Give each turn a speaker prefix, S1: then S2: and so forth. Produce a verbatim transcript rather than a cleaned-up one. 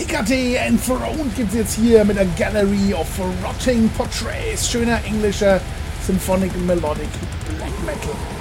S1: Hecate Enthroned gibt es jetzt hier mit der Gallery of Rotting Portraits. Schöner englischer Symphonic Melodic Black Metal.